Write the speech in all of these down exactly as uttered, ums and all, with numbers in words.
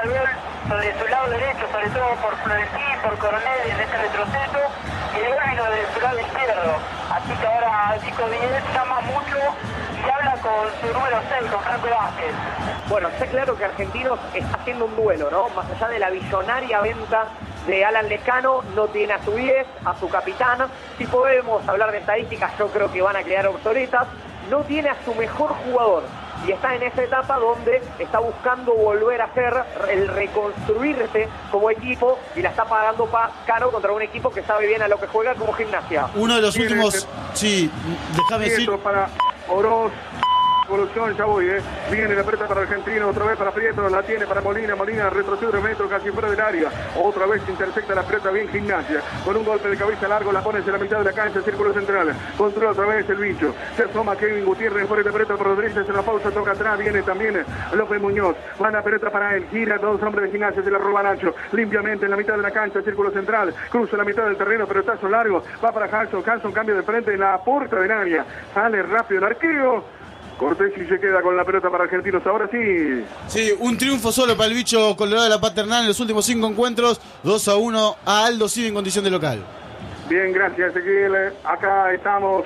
el gol sobre su lado derecho, sobre todo por Florentín, por Coronel en este retroceso, y el gol vino de su lado izquierdo. Así que ahora Chico Díez llama mucho y habla con su número seis, con Franco Vázquez. Bueno, está claro que Argentinos está haciendo un duelo, ¿no? Más allá de la billonaria venta de Alan Lescano, no tiene a su diez, a su capitán. Si podemos hablar de estadísticas, yo creo que van a quedar obsoletas. No tiene a su mejor jugador y está en esa etapa donde está buscando volver a hacer el reconstruirse como equipo y la está pagando pa caro contra un equipo que sabe bien a lo que juega como Gimnasia. Uno de los Viene últimos, este- sí, déjame decir, para Oroz. Evolución, ya voy, eh. Viene la pelota para Argentino, otra vez para Prieto, la tiene para Molina, Molina retrocede un metro casi fuera del área. Otra vez intersecta la pelota bien Gimnasia. Con un golpe de cabeza largo la pone en la mitad de la cancha, círculo central. Controla otra vez el bicho. Se asoma Kevin Gutiérrez, pone la pelota por Rodríguez, en la pausa, toca atrás, viene también López Muñoz. Va la pelota para él, gira dos hombres de Gimnasia, se la roba Nacho. Limpiamente en la mitad de la cancha, círculo central. Cruza la mitad del terreno, pero tazo largo. Va para Hanson, Hanson cambia de frente en la puerta del área. Sale rápido el arquero. Cortés y se queda con la pelota para Argentinos. Ahora sí. sí, un triunfo solo para el bicho colorado de la Paternal en los últimos cinco encuentros. dos a uno a Aldo Civi en condición de local. Bien, gracias, Ezequiel. Acá estamos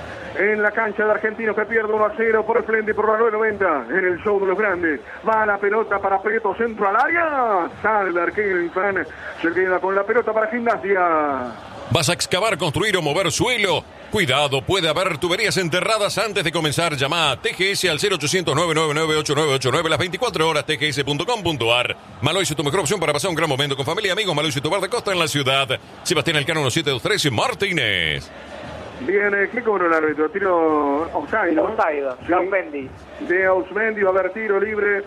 en la cancha de Argentinos que pierde uno a cero por el frente y por la nueve noventa en el show de los grandes. Va la pelota para Prieto, centro al área. Sale el arquero Infran. Se queda con la pelota para Gimnasia. ¿Vas a excavar, construir o mover suelo? Cuidado, puede haber tuberías enterradas antes de comenzar. Llama a T G S al cero ochocientos, nueve nueve nueve, ocho nueve ocho nueve las veinticuatro horas, t g s punto com punto a r. Malois, tu mejor opción para pasar un gran momento con familia y amigos. Malois y tu bar de costa en la ciudad. Sebastián Elcano, uno siete dos tres, Martínez. Viene, ¿qué cobró el árbitro? Tiro offside, ¿no? Offside, Sí. Ausmendi. De Ausmendi, va a haber tiro libre.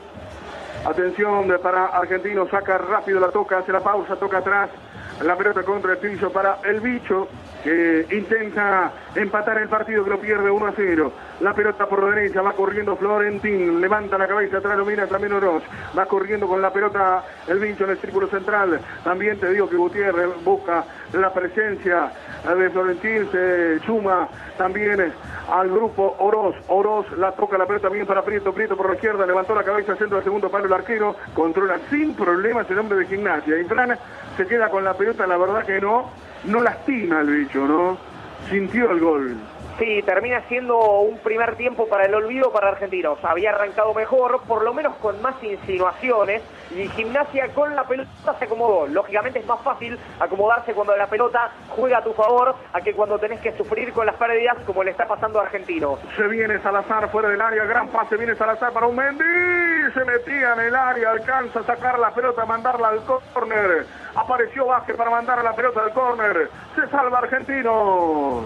Atención de- para Argentino, saca rápido la toca, hace la pausa, toca atrás. La pelota contra el piso para el bicho, que intenta empatar el partido, que lo pierde uno a cero. La pelota por la derecha, va corriendo Florentín, levanta la cabeza, atrás lo mira también Oroz. Va corriendo con la pelota el bicho en el círculo central. También te digo que Gutiérrez busca la presencia de Florentín, se suma también al grupo Oroz. Oroz la toca la pelota bien para Prieto, Prieto por la izquierda, levantó la cabeza, centro del segundo palo el arquero, controla sin problemas el hombre de Gimnasia. Y Fran se queda con la pelota, la verdad que no, no lastima el bicho, ¿no? Sintió el gol. Sí, termina siendo un primer tiempo para el olvido para Argentinos. Había arrancado mejor, por lo menos con más insinuaciones, y Gimnasia con la pelota se acomodó. Lógicamente es más fácil acomodarse cuando la pelota juega a tu favor a que cuando tenés que sufrir con las pérdidas como le está pasando a Argentinos. Se viene Salazar fuera del área, gran pase, viene Salazar para un Mendy, se metía en el área, alcanza a sacar la pelota, mandarla al córner. Apareció Vázquez para mandar la pelota al córner. Se salva Argentinos.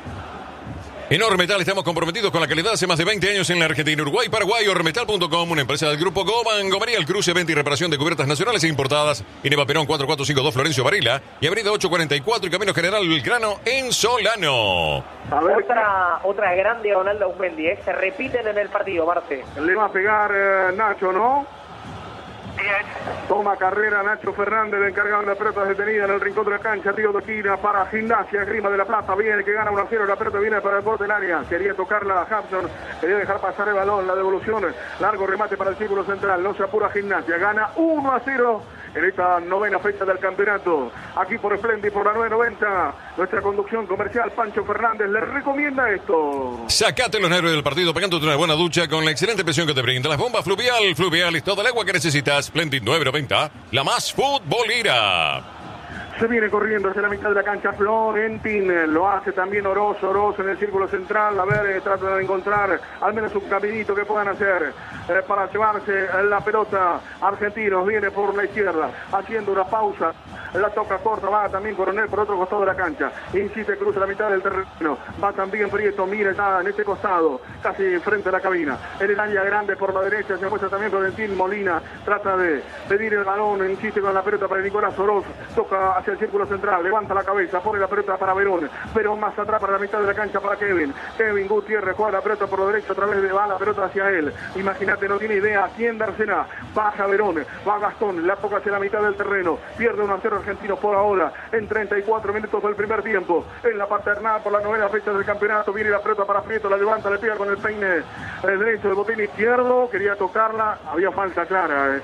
En Ormetal estamos comprometidos con la calidad hace más de veinte años en la Argentina, Uruguay, Paraguay. Ormetal punto com, una empresa del grupo Goman, Gomería, el cruce, venta y reparación de cubiertas nacionales e importadas. En Eva Perón cuatro cuatro cinco dos, Florencio Varela. Y Avenida ocho cuarenta y cuatro y Camino General Belgrano en Solano. A ver, Otra, otra gran diagonal de Ausmendi, ¿eh? Se repiten en el partido, Marte. le va a pegar eh, Nacho, ¿no? Bien. Toma carrera Nacho Fernández, el encargado de la pelota detenida en el rincón de la cancha, tiro de esquina para Gimnasia, Grima de la Plata, viene que gana uno a cero, la pelota viene para el borde del área, quería tocarla a Hudson, quería dejar pasar el balón, la devolución, largo remate para el círculo central, no se apura Gimnasia, gana uno a cero en esta novena fecha del campeonato, aquí por Splendid, por la nueve noventa, nuestra conducción comercial, Pancho Fernández, le recomienda esto. Sacate los nervios del partido pegándote una buena ducha con la excelente presión que te brinda las bombas Fluvial. Fluvial es toda el agua que necesitas. Splendid nueve noventa, la más futbolera. Se viene corriendo hacia la mitad de la cancha Florentín, lo hace también Oroz, Oroz en el círculo central, a ver, eh, trata de encontrar al menos un caminito que puedan hacer eh, para llevarse la pelota. Argentinos viene por la izquierda, haciendo una pausa, la toca corta, va también Coronel por otro costado de la cancha, insiste, cruza la mitad del terreno, va también Prieto, mira, está en este costado, casi frente a la cabina, en el área grande por la derecha, se muestra también Florentín, Molina, trata de pedir el balón, insiste con la pelota para Nicolás Oroz, toca hacia el círculo central, levanta la cabeza, pone la pelota para Verón, Verón más atrás para la mitad de la cancha para Kevin, Kevin Gutiérrez juega la pelota por la derecha, otra vez va la pelota hacia él, imagínate, no tiene idea a quién dársela, baja Verón, va Gastón, la toca hacia la mitad del terreno, pierde uno a cero Argentinos por ahora, en treinta y cuatro minutos del primer tiempo, en la Paternal por la novena fecha del campeonato, viene la pelota para Prieto, la levanta, le pega con el peine el derecho del botín izquierdo, quería tocarla, había falta clara, eh.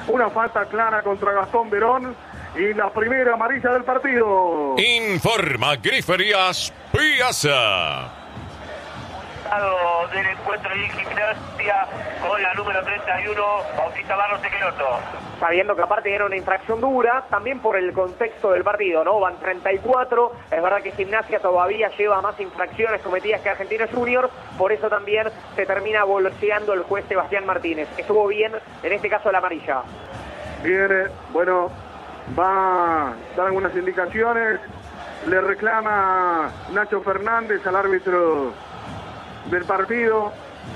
una falta clara contra Gastón Verón y la primera amarilla del partido. Informa Griferías Piazza. Del encuentro de Gimnasia con la número treinta y uno, Bautista Barros Tequeloto. Sabiendo que aparte era una infracción dura, también por el contexto del partido, ¿no? Van treinta y cuatro, es verdad que Gimnasia todavía lleva más infracciones cometidas que Argentinos Juniors, por eso también se termina bolseando el juez Sebastián Martínez. Estuvo bien, en este caso la amarilla. Bien, bueno, va a dar algunas indicaciones, le reclama Nacho Fernández al árbitro del partido,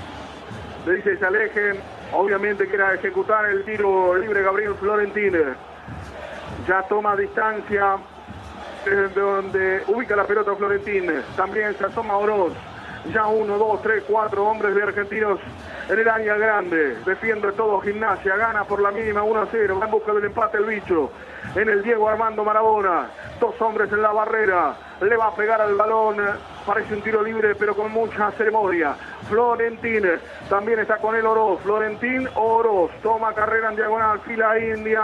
le dice que se alejen, obviamente quiere ejecutar el tiro libre Gabriel Florentín, ya toma distancia desde donde ubica la pelota Florentín, también se asoma Oroz, ya uno, dos, tres, cuatro hombres de Argentinos en el área grande, defiende todo Gimnasia, gana por la mínima uno a cero, va en busca del empate el bicho, en el Diego Armando Maradona, dos hombres en la barrera, le va a pegar al balón, parece un tiro libre pero con mucha ceremonia. Florentín, también está con el Oroz, Florentín Oroz, toma carrera en diagonal, fila india,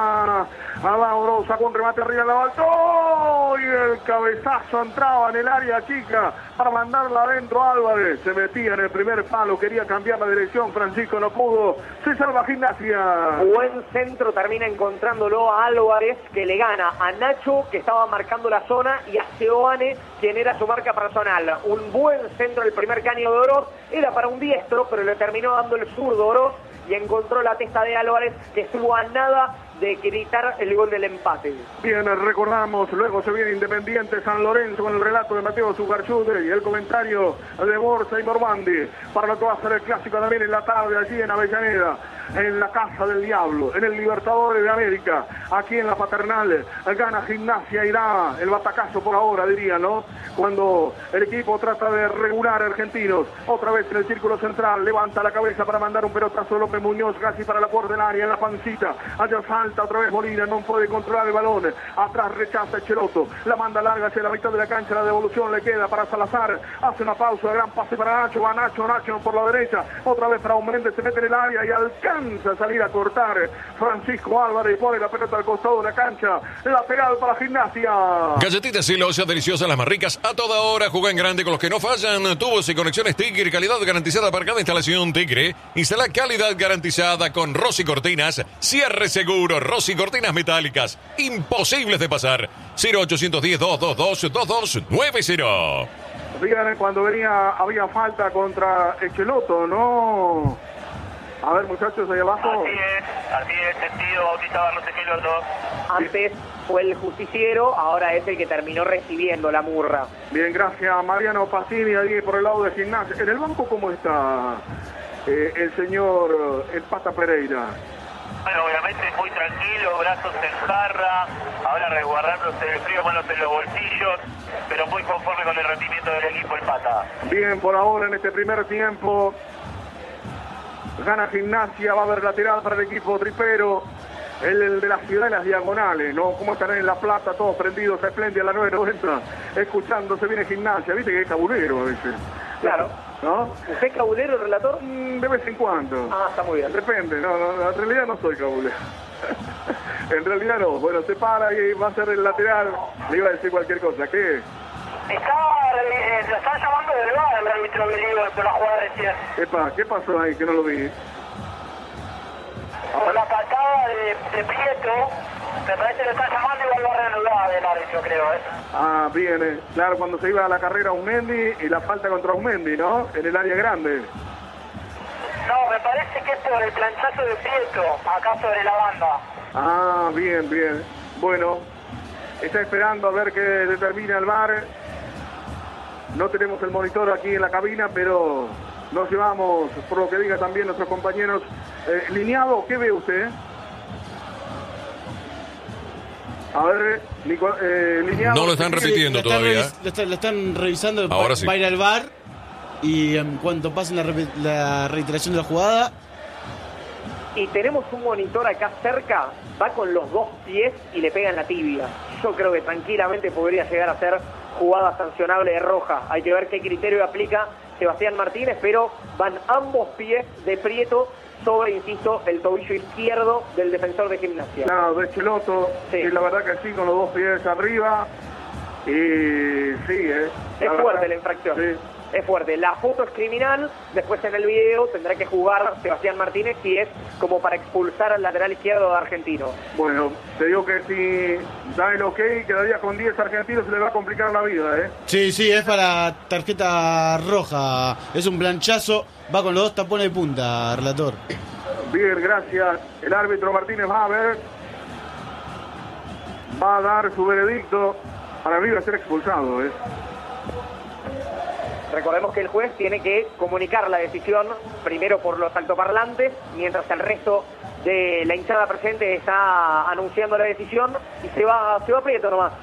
va Oroz, sacó un remate arriba, la balón, y el cabezazo entraba en el área chica para mandarla adentro Álvarez, se metía en el primer palo, quería cambiar la dirección, Francisco no pudo, se salva Gimnasia. Buen centro, termina encontrándolo a Álvarez, que le gana a Nacho, que estaba marcando la zona, y a Seoane, quien era su marca personal. Un buen centro el primer caño de Oroz, era para un diestro, pero le terminó dando el zurdo Oroz y encontró la testa de Álvarez, que estuvo a nada de gritar el gol del empate. Bien, recordamos, luego se viene Independiente San Lorenzo con el relato de Mateo Zugarchude y el comentario de Borsa y Mormandi para lo que va a ser el clásico también en la tarde allí en Avellaneda, en la Casa del Diablo, en el Libertadores de América, aquí en la Paternal. Gana Gimnasia y da el batacazo por ahora, diría, ¿no? Cuando el equipo trata de regular a Argentinos, otra vez en el círculo central, levanta la cabeza para mandar un pelotazo de López Muñoz, casi para la puerta del área, en la pancita, allá falta otra vez Molina, no puede controlar el balón, atrás rechaza Echeloto, la manda larga hacia la mitad de la cancha, la devolución le queda para Salazar, hace una pausa, gran pase para Nacho, va Nacho, Nacho por la derecha, otra vez para Méndez, se mete en el área y alcanza a salir a cortar Francisco Álvarez, pone la pelota al costado de la cancha, lateral para Gimnasia. Galletitas Silosia, deliciosas, las más ricas, a toda hora, juega en grande con los que no fallan, tubos y conexiones Tigre, calidad garantizada para cada instalación Tigre, instala calidad garantizada con Rossi Cortinas, cierre seguro, Rossi Cortinas metálicas, imposibles de pasar, cero ochocientos diez, doscientos veintidós, veintidós noventa. Fíjate, cuando venía, había falta contra Echeloto, ¿no? A ver, muchachos, ahí abajo. Así es, así es, sentido, Bautista Barros Tequeloto. Antes fue el justiciero, ahora es el que terminó recibiendo la murra. Bien, gracias Mariano Pacini, ahí por el lado de Gimnasia. En el banco, ¿cómo está eh, el señor El Pata Pereira? Bueno, obviamente muy tranquilo, brazos en jarra, ahora resguardándose del frío, manos en los bolsillos, pero muy conforme con el rendimiento del equipo El Pata. Bien, por ahora en este primer tiempo, gana Gimnasia, va a haber lateral para el equipo tripero, el, el de la ciudad de las diagonales, ¿no? Cómo están en La Plata, todos prendidos, espléndida a la nueve noventa, escuchándose, viene Gimnasia, viste que es cabulero a veces. Claro. ¿No? ¿Usted es cabulero, relator? De vez en cuando. Ah, está muy bien. Depende, no, no, en realidad no soy cabulero. En realidad no. Bueno, se para y va a ser el lateral. Le iba a decir cualquier cosa. ¿Qué? Está, eh, lo están llamando del V A R el árbitro Beligo por la jugada recién. Epa, ¿qué pasó ahí que no lo vi? Por la patada de, de Prieto, me parece que lo están llamando y va a reanudar el árbitro, creo, ¿eh? Ah, bien, eh. Claro, cuando se iba a la carrera Aumendi y la falta contra Aumendi, ¿no? En el área grande. No, me parece que es por el planchazo de Prieto, acá sobre la banda. Ah, bien, bien. Bueno, está esperando a ver qué determina el V A R. No tenemos el monitor aquí en la cabina, pero nos llevamos, por lo que diga también nuestros compañeros. Eh, lineado, ¿qué ve usted? A ver, Nico, eh, lineado. No lo están repitiendo Sí, lo están todavía. revis- Lo están, lo están revisando, Ahora va, sí. va a ir al V A R y en cuanto pasen la, repe- la reiteración de la jugada, Y tenemos un monitor acá cerca, va con los dos pies y le pega en la tibia. Yo creo que tranquilamente podría llegar a ser jugada sancionable de roja. Hay que ver qué criterio aplica Sebastián Martínez, pero van ambos pies de Prieto sobre, insisto, el tobillo izquierdo del defensor de Gimnasia. Claro, de Cheloto, sí. Y la verdad que sí, con los dos pies arriba. Y sí, eh, es la fuerte verdad, la infracción. Sí. Es fuerte. La foto es criminal, después en el video tendrá que jugar Sebastián Martínez y es como para expulsar al lateral izquierdo de Argentino. Bueno, te digo que si da el ok, quedaría con diez argentinos, se le va a complicar la vida, ¿eh? Sí, sí, es para tarjeta roja. Es un planchazo, va con los dos tapones de punta, relator. Bien, gracias. El árbitro Martínez va a ver, va a dar su veredicto. Para mí va a ser expulsado, ¿eh? Recordemos que el juez tiene que comunicar la decisión primero por los altoparlantes, mientras el resto de la hinchada presente está anunciando la decisión y se va, se va Prieto nomás.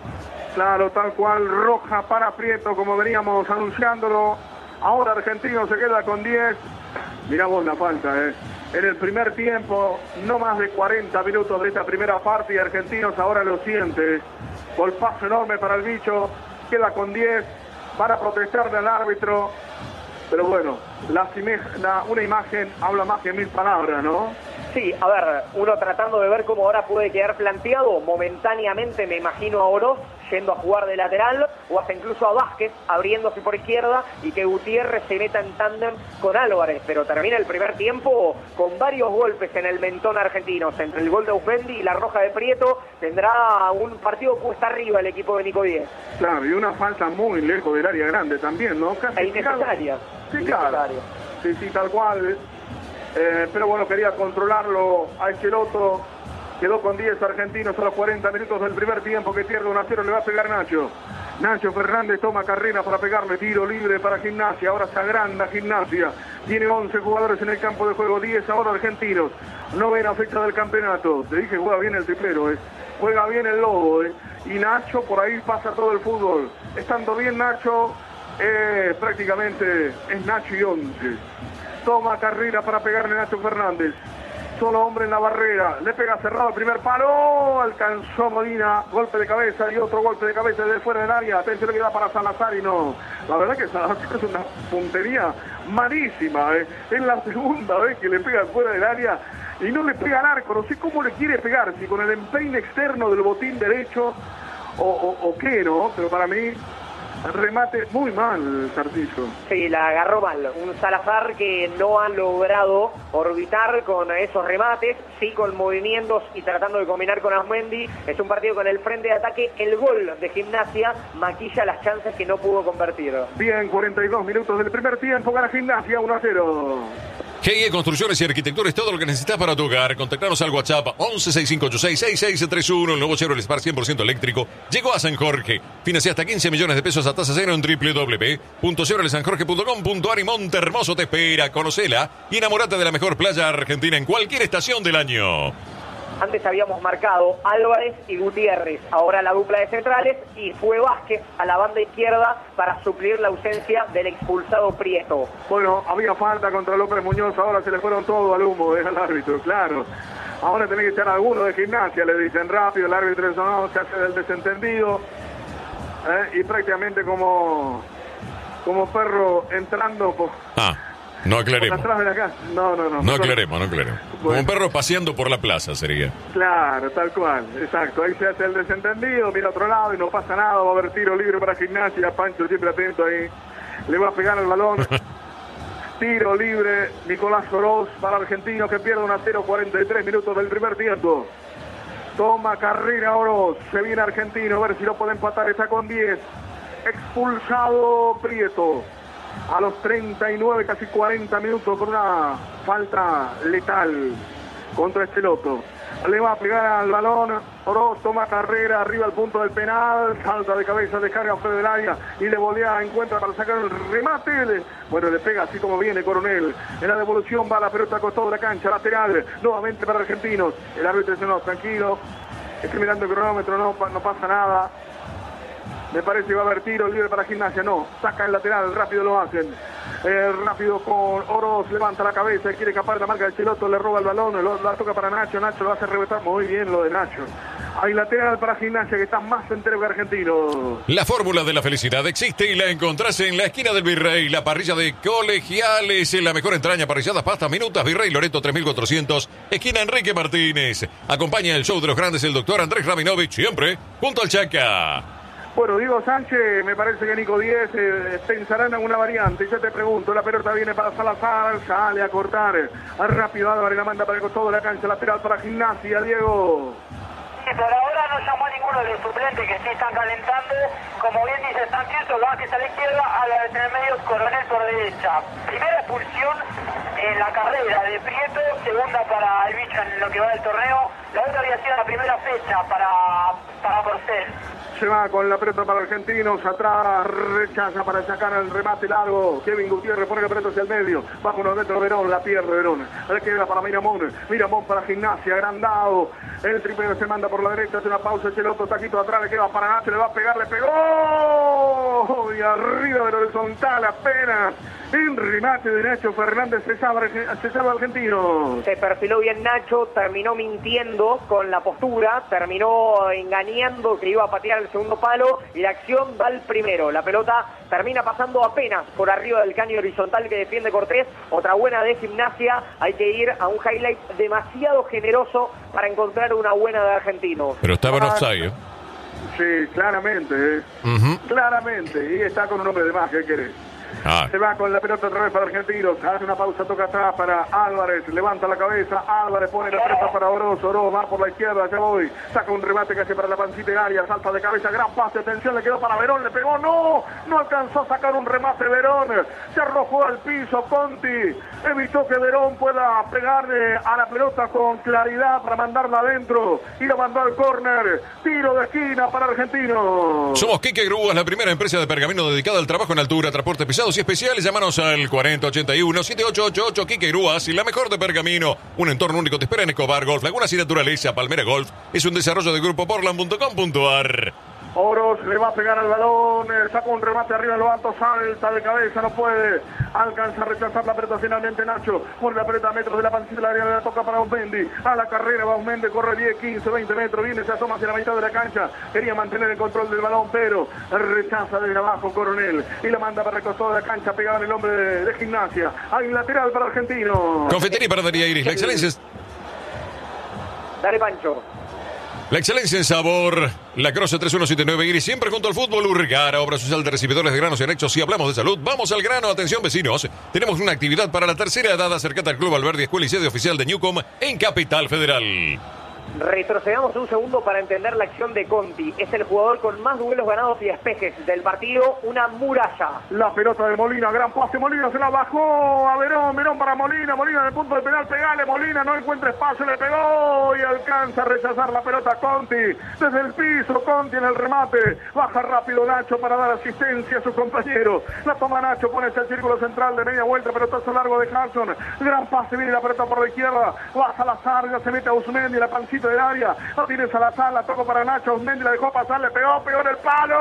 Claro, tal cual, roja para Prieto, como veníamos anunciándolo. Ahora Argentino se queda con diez. Mirá vos la falta, ¿eh? En el primer tiempo, no más de cuarenta minutos de esta primera parte y Argentinos ahora lo siente. Golpazo enorme para el bicho, queda con diez. Para protestarle al árbitro, pero bueno, la, la, una imagen habla más que mil palabras, ¿no? Sí, a ver, uno tratando de ver cómo ahora puede quedar planteado, momentáneamente me imagino a Oroz yendo a jugar de lateral, o hasta incluso a Vázquez abriéndose por izquierda y que Gutiérrez se meta en tándem con Álvarez, pero termina el primer tiempo con varios golpes en el mentón argentino, entre el gol de Aufendi y la roja de Prieto. Tendrá un partido cuesta arriba el equipo de Nico Díez. Claro, y una falta muy lejos del área grande también, ¿no? Casi e innecesaria. Sí, claro. Sí, sí, tal cual. Eh, pero bueno, quería controlarlo a Cheloto. Quedó con diez argentinos a los cuarenta minutos del primer tiempo, que pierde uno a cero, le va a pegar Nacho. Nacho Fernández toma carrera para pegarle, tiro libre para Gimnasia, ahora se agranda Gimnasia. Tiene once jugadores en el campo de juego, diez ahora argentinos. Novena fecha del campeonato. Te dije, juega bien el triplero, eh. Juega bien el Lobo, eh. Y Nacho, por ahí pasa todo el fútbol. Estando bien Nacho, eh, prácticamente es Nacho y once. Toma carrera para pegarle a Nacho Fernández. Solo hombre en la barrera, le pega cerrado el primer palo, alcanzó Molina, golpe de cabeza y otro golpe de cabeza desde fuera del área. Atención, que da para Salazar y no. La verdad que Salazar es una puntería malísima, ¿eh? Es la segunda vez que le pega fuera del área y no le pega al arco. No sé cómo le quiere pegar, si con el empeine externo del botín derecho o, o, o qué, ¿no? Pero para mí, remate muy mal, Sartillo. Sí, la agarró mal. Un Salazar que no ha logrado orbitar con esos remates, sí con movimientos y tratando de combinar con Asmendi. Es un partido con el frente de ataque. El gol de Gimnasia maquilla las chances que no pudo convertir. Bien, cuarenta y dos minutos del primer tiempo, gana Gimnasia uno a cero. G I E Construcciones y Arquitectura es todo lo que necesitas para tu hogar. Contactanos al WhatsApp once sesenta y cinco ochenta y seis sesenta y seis treinta y uno. El nuevo Chevrolet Spark cien por ciento eléctrico llegó a San Jorge. Financia hasta quince millones de pesos a tasa cero en doble u doble u doble u punto chevrolet san jorge punto com punto a r y Monte Hermoso te espera. Conocela y enamorate de la mejor playa argentina en cualquier estación del año. Antes habíamos marcado Álvarez y Gutiérrez, ahora la dupla de centrales, y fue Vázquez a la banda izquierda para suplir la ausencia del expulsado Prieto. Bueno, había falta contra López Muñoz, ahora se le fueron todo al humo, deja el árbitro, claro. Ahora tenés que echar a alguno de Gimnasia, le dicen rápido, el árbitro no, se hace del desentendido, ¿eh? Y prácticamente como, como perro entrando por... Ah. No aclaremos. Por atrás de la casa. No, no, no. No aclaremos, no aclaremos. Bueno. Como un perro paseando por la plaza sería. Claro, tal cual, exacto. Ahí se hace el desentendido, mira a otro lado y no pasa nada. Va a haber tiro libre para Gimnasia. Pancho siempre atento ahí. Le va a pegar el balón. Tiro libre, Nicolás Oroz para Argentino, que pierde uno a cero, cuarenta y tres minutos del primer tiempo. Toma carrera Oroz. Se viene Argentino, a ver si lo puede empatar. Está con diez. Expulsado Prieto. A los treinta y nueve, casi cuarenta minutos, por una falta letal contra Cheloto. Le va a pegar al balón, Oroz toma carrera arriba al punto del penal, salta de cabeza, descarga fuera del área y le volea, encuentra para sacar el remate. Bueno, le pega así como viene Coronel. En la devolución va la pelota a costado de la cancha, lateral, nuevamente para Argentinos. El árbitro dice no, tranquilo, estoy mirando el cronómetro, no, no pasa nada. Me parece que va a haber tiro libre para Gimnasia. No, saca el lateral, rápido lo hacen. Eh, rápido con Oroz, levanta la cabeza, quiere escapar de la marca del Chiloto, le roba el balón, lo, la toca para Nacho, Nacho lo hace reventar muy bien lo de Nacho. Hay lateral para Gimnasia que está más entero que Argentino. La fórmula de la felicidad existe y la encontrás en la esquina del Virrey, la parrilla de Colegiales, en la mejor entraña, parrilladas, pastas, minutas, Virrey Loreto tres mil cuatrocientos, esquina Enrique Martínez. Acompaña el show de los grandes el doctor Andrés Rabinovich, siempre junto al Chaca. Bueno, Diego Sánchez, me parece que Nico Díez eh, pensará en alguna variante. Yo te pregunto, la pelota viene para Salazar, sale a cortar. A rápido Álvarez la manda para el costado de la cancha, lateral para Gimnasia, Diego. Sí, por ahora no llamó a ninguno de los suplentes que sí están calentando. Como bien dice Sánchez, Vázquez a la izquierda, Álvarez en el medio, Coronel por derecha. Primera expulsión en la carrera de Prieto, segunda para el bicho en lo que va del torneo. La otra había sido la primera fecha para, para Porcel. Se va con la pelota para Argentinos, atrás rechaza para sacar el remate largo. Kevin Gutiérrez pone la pelota hacia el medio, bajo unos metros Verón, la pierde Verón. Le queda para Miramón, Miramón para Gimnasia, agrandado. El triple se manda por la derecha, hace una pausa, Cheloto, taquito atrás, le queda para Nacho, le va a pegar, le pegó. Y arriba del horizontal apenas. El remate de Nacho Fernández, se salva, se salva Argentino. Se perfiló bien Nacho, terminó mintiendo con la postura, terminó engañando que iba a patear el segundo palo y la acción va al primero. La pelota termina pasando apenas por arriba del caño horizontal que defiende Cortés. Otra buena de Gimnasia. Hay que ir a un highlight demasiado generoso para encontrar una buena de Argentino. Pero estaba en offside, ¿eh? Sí, claramente, ¿eh? Uh-huh. Claramente. Y está con un hombre de más, ¿qué querés? Ah. Se va con la pelota otra vez para Argentinos. Hace una pausa, toca atrás para Álvarez. Levanta la cabeza. Álvarez pone la pelota para Oroz. Oroz va por la izquierda. Ya voy. Saca un remate que hace para la pancita de área. Salta de cabeza. Gran pase. Atención. Le quedó para Verón. Le pegó. No. No alcanzó a sacar un remate Verón. Se arrojó al piso. Conti evitó que Verón pueda pegarle a la pelota con claridad para mandarla adentro. Y la mandó al córner. Tiro de esquina para Argentinos. Somos Quique Grúas, la primera empresa de pergamino dedicada al trabajo en altura, transporte pesados y especiales. Llámanos al cuarenta ochenta y uno setenta y ocho ochenta y ocho. Quique Grúas y la mejor de pergamino. Un entorno único te espera en Escobar Golf, Lagunas y Naturaleza. Palmera Golf es un desarrollo de grupo portland punto com punto ar. Oroz le va a pegar al balón, eh, saca un remate arriba en lo alto, salta de cabeza, no puede, alcanza a rechazar la pelota finalmente Nacho, pone la pelota a metros de la pancita del área, la toca para Osmendi, a la carrera va Osmendi, corre diez, quince, veinte metros, viene, se asoma hacia la mitad de la cancha, quería mantener el control del balón, pero rechaza desde abajo Coronel, y la manda para el costado de la cancha, pegada en el hombre de, de Gimnasia, hay lateral para Argentino. Confitería y Panadería Iris, la excelencia es... Dale, Pancho. La excelencia en sabor, la Croce tres uno siete nueve Iris, siempre junto al fútbol. Urgara, obra social de recibidores de granos y anexos. Si hablamos de salud, vamos al grano. Atención, vecinos, tenemos una actividad para la tercera edad. Acércate al Club Alberdi, escuela y sede oficial de Newcom en Capital Federal. Retrocedamos un segundo para entender la acción de Conti. Es el jugador con más duelos ganados y despejes del partido, una muralla. La pelota de Molina, gran pase, Molina se la bajó a Verón, Verón para Molina, Molina en el punto del penal, pegale Molina, no encuentra espacio, le pegó y alcanza a rechazar la pelota Conti. Desde el piso, Conti en el remate, baja rápido Nacho para dar asistencia a su compañero. La toma Nacho, pone el círculo central de media vuelta, pelotazo largo de Carson. Gran pase, viene la pelota por la izquierda, va Salazar, ya se mete a Usmendi, la pancita del área, no tiene Salazar, la toca para Nacho, Osmendi la dejó pasar, le pegó, pegó en el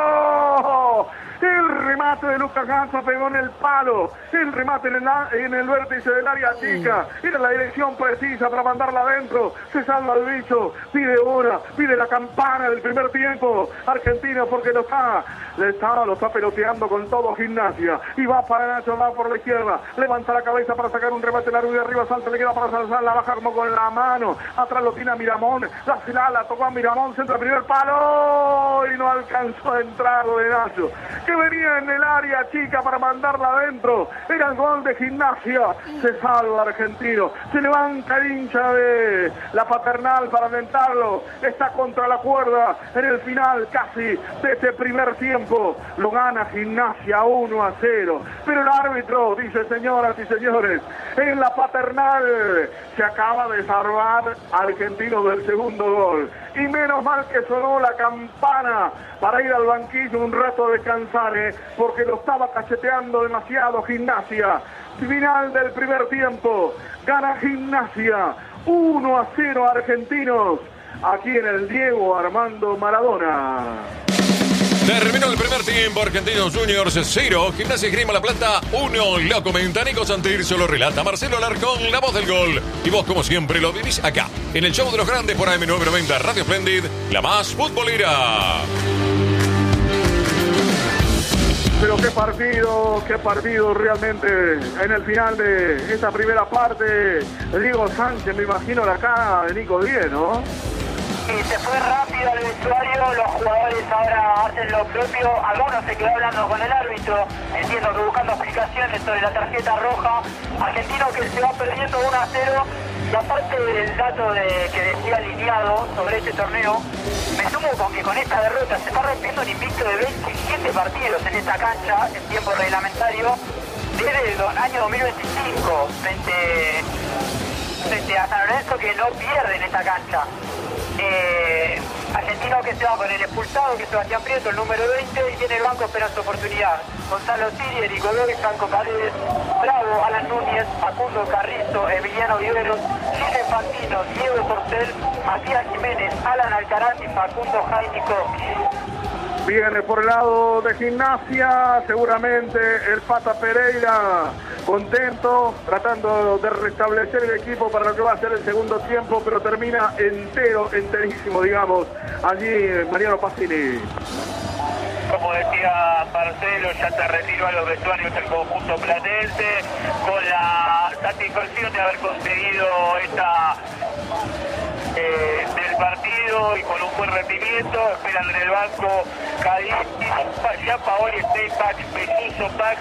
palo, el remate de Lucas Ganso pegó en el palo, el remate en el, en el vértice del área chica, era la dirección precisa para mandarla adentro, se salva el bicho, pide hora, pide la campana del primer tiempo, Argentina porque lo está, le está, lo está peloteando con todo Gimnasia, y va para Nacho, va por la izquierda, levanta la cabeza para sacar un remate largo y de arriba salta, le queda para Salazar, la baja como con la mano, atrás lo tiene a Miramón, la la, la tocó a Miramón, centra primer palo y no alcanzó a entrar de Nacho, que venía en el área chica para mandarla adentro, era el gol de Gimnasia, se salva Argentino, se levanta el hincha de la Paternal para alentarlo, está contra la cuerda en el final casi de este primer tiempo, lo gana Gimnasia uno a cero, pero el árbitro dice, señoras y señores, en la Paternal se acaba de salvar Argentino del segundo gol, y menos mal que sonó la campana para ir al banquillo un rato a descansar, ¿eh? porque lo estaba cacheteando demasiado Gimnasia. Final del primer tiempo, gana Gimnasia uno a cero Argentinos, aquí en el Diego Armando Maradona. Terminó el primer tiempo, Argentinos Juniors cero, Gimnasia Esgrima La Plata uno. Lo comenta Nico Santirso, lo relata Marcelo Alarcón, la voz del gol. Y vos, como siempre, lo vivís acá, en el show de los grandes por A M novecientos noventa, Radio Splendid, la más futbolera. Pero qué partido, qué partido realmente en el final de esta primera parte. Diego Sánchez, me imagino la cara de Nico Díez, ¿no? Y se fue rápido al vestuario, los jugadores ahora hacen lo propio, algunos se quedó hablando con el árbitro, entiendo que buscando explicaciones sobre la tarjeta roja, Argentino que se va perdiendo uno a cero, y aparte del dato de, que decía alineado sobre este torneo, me sumo con que con esta derrota se está rompiendo un invicto de veintisiete partidos en esta cancha en tiempo reglamentario desde el año dos mil veinticinco frente, frente a San Lorenzo, que no pierde en esta cancha. Eh, Argentino que se va con el expulsado, que es Sebastián Prieto, el número veinte, y tiene el banco espera su oportunidad. Gonzalo Siri, Eric Godoy, Franco Paredes, Bravo, Alan Núñez, Facundo Carrizo, Emiliano Viveros, Gil Infantino, Diego Porcel, Matías Jiménez, Alan Alcaraz y Facundo Jainico. Viene por el lado de Gimnasia, seguramente el Pata Pereira, contento, tratando de restablecer el equipo para lo que va a ser el segundo tiempo, pero termina entero, enterísimo, digamos, allí Mariano Pacini. Como decía Marcelo, ya se retiró a los vestuarios el conjunto platense, con la satisfacción de haber conseguido esta... Eh, del partido y con un buen rendimiento. Esperan en el banco Cádiz, ya Paoli, Steinbach, Pesuso, Pax,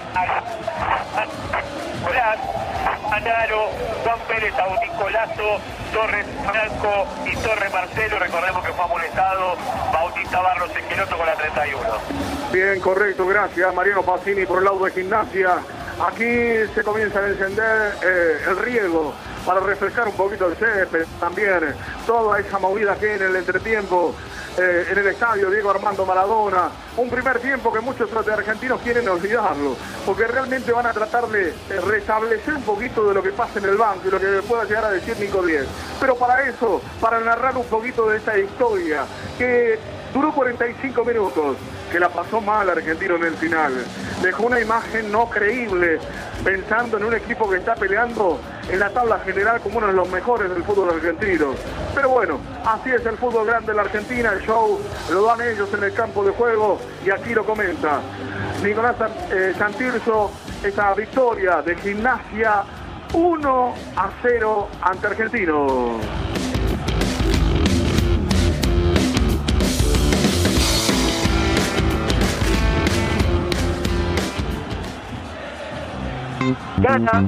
Blas, Anaro, Juan Pérez, Agustín Colazo, Torres Franco y Torres Marcelo. Recordemos que fue amonestado Bautista Barros Esqueloto con la treinta y uno. Bien, correcto, gracias Mariano Pacini por el lado de Gimnasia. Aquí se comienza a encender eh, el riego para refrescar un poquito el césped, también toda esa movida que hay en el entretiempo eh, en el estadio Diego Armando Maradona. Un primer tiempo que muchos de argentinos quieren olvidarlo, porque realmente van a tratar de restablecer un poquito de lo que pasa en el banco y lo que pueda llegar a decir Nico Díez. Pero para eso, para narrar un poquito de esta historia que duró cuarenta y cinco minutos, que la pasó mal Argentino en el final. Dejó una imagen no creíble, pensando en un equipo que está peleando en la tabla general como uno de los mejores del fútbol argentino. Pero bueno, así es el fútbol grande de la Argentina, el show lo dan ellos en el campo de juego y aquí lo comenta Nicolás eh, Santirso, esta victoria de Gimnasia uno a cero ante Argentino. Gana,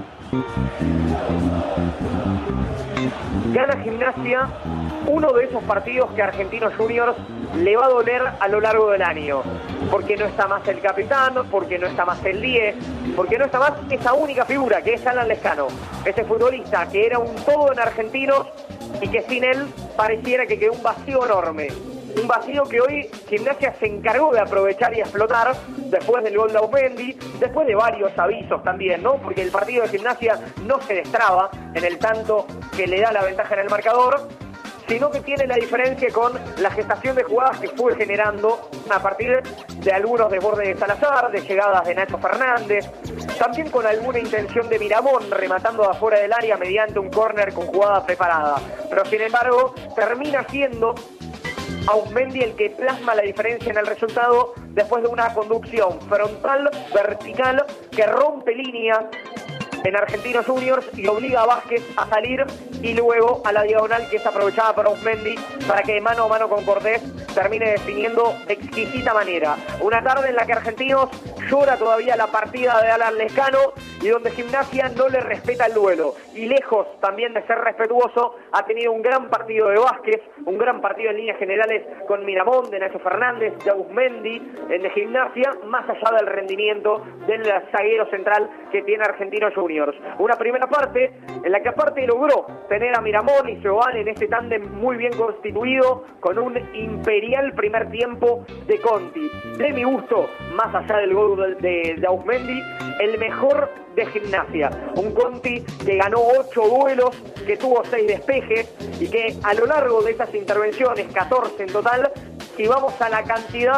gana Gimnasia uno de esos partidos que a Argentinos Juniors le va a doler a lo largo del año, porque no está más el capitán, porque no está más el diez, porque no está más esa única figura que es Alan Lescano, ese futbolista que era un todo en Argentinos y que sin él pareciera que quedó un vacío enorme. Un vacío que hoy Gimnasia se encargó de aprovechar y explotar después del gol de Aumendi, después de varios avisos también, ¿no? Porque el partido de Gimnasia no se destraba en el tanto que le da la ventaja en el marcador, sino que tiene la diferencia con la gestación de jugadas que fue generando a partir de algunos desbordes de Salazar, de llegadas de Nacho Fernández, también con alguna intención de Miramón rematando de afuera del área mediante un córner con jugada preparada. Pero sin embargo, termina siendo Aumendi el que plasma la diferencia en el resultado después de una conducción frontal, vertical, que rompe línea en Argentinos Juniors y obliga a Vázquez a salir y luego a la diagonal que es aprovechada por Aumendi para que mano a mano con Cortés termine definiendo de exquisita manera. Una tarde en la que Argentinos llora todavía la partida de Alan Lescano y donde Gimnasia no le respeta el duelo. Y lejos también de ser respetuoso, ha tenido un gran partido de Vázquez, un gran partido en líneas generales con Miramón, de Nacho Fernández, de Auzmendi, en de Gimnasia, más allá del rendimiento del zaguero central que tiene Argentinos Juniors. Una primera parte en la que aparte logró tener a Miramón y Giovanni en este tándem muy bien constituido, con un imperial primer tiempo de Conti. De mi gusto, más allá del gol de, de Auzmendi, el mejor de Gimnasia. Un Conti que ganó ocho duelos, que tuvo seis despejes y que a lo largo de esas intervenciones, catorce en total, si vamos a la cantidad,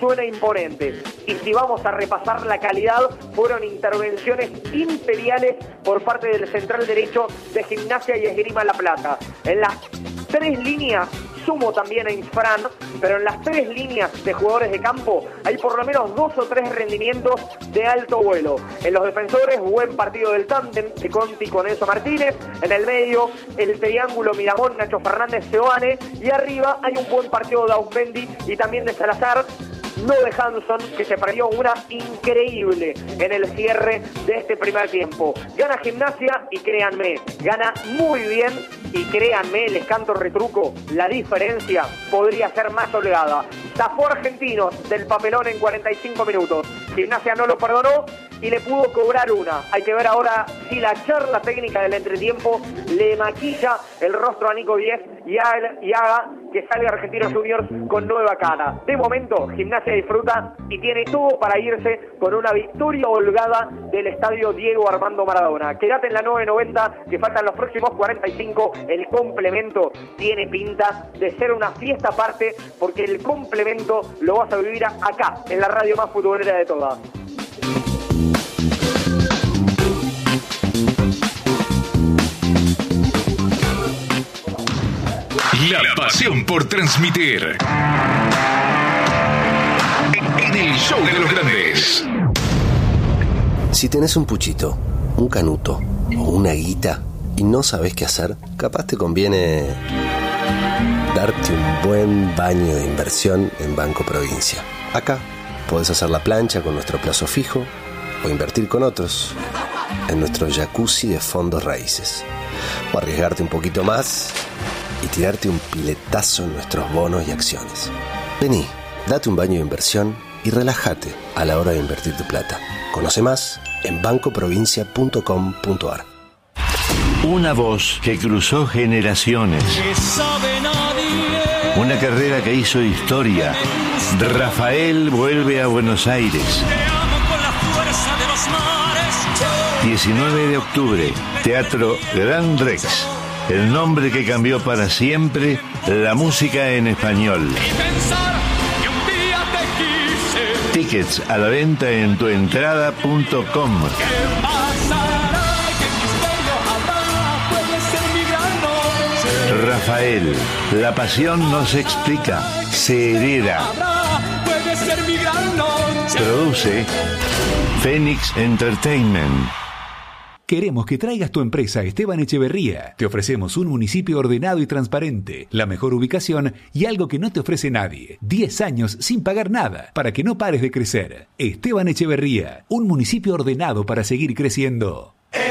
suena imponente. Y si vamos a repasar la calidad, fueron intervenciones imperiales por parte del central derecho de Gimnasia y Esgrima La Plata. En las tres líneas, sumo también a Infran, pero en las tres líneas de jugadores de campo hay por lo menos dos o tres rendimientos de alto vuelo. En los defensores, buen partido del tándem de Conti con Enzo Martínez. En el medio, el triángulo Miramón, Nacho Fernández, Seoane. Y arriba hay un buen partido de Auspendi y también de Salazar, no de Hanson, que se perdió una increíble en el cierre de este primer tiempo. Gana Gimnasia y créanme, gana muy bien y créanme, les canto retruco, la diferencia podría ser más holgada. Zafó Argentinos del papelón en cuarenta y cinco minutos. Gimnasia no lo perdonó y le pudo cobrar una. Hay que ver ahora si la charla técnica del entretiempo le maquilla el rostro a Nico Diez y haga, y haga que salga Argentinos Juniors con nueva cara. De momento, Gimnasia disfruta y tiene todo para irse con una victoria holgada del estadio Diego Armando Maradona. Quédate en la nueve noventa, que faltan los próximos cuarenta y cinco. El complemento tiene pinta de ser una fiesta aparte, porque el complemento lo vas a vivir acá, en la radio más futbolera de todas. La pasión por transmitir. En el show de los grandes. Si tenés un puchito, un canuto o una guita y no sabés qué hacer, capaz te conviene darte un buen baño de inversión en Banco Provincia. Acá podés hacer la plancha con nuestro plazo fijo o invertir con otros en nuestro jacuzzi de fondos raíces. O arriesgarte un poquito más y tirarte un piletazo en nuestros bonos y acciones. Vení, date un baño de inversión y relájate a la hora de invertir tu plata. Conoce más en banco provincia punto com punto ar. Una voz que cruzó generaciones. Una carrera que hizo historia. Rafael vuelve a Buenos Aires. diecinueve de octubre, Teatro Gran Rex. El nombre que cambió para siempre la música en español. Tickets a la venta en tuentrada punto com. Rafael, la pasión no se explica, se hereda. Produce Phoenix Entertainment. Queremos que traigas tu empresa a Esteban Echeverría. Te ofrecemos un municipio ordenado y transparente, la mejor ubicación y algo que no te ofrece nadie. diez años sin pagar nada, para que no pares de crecer. Esteban Echeverría, un municipio ordenado para seguir creciendo.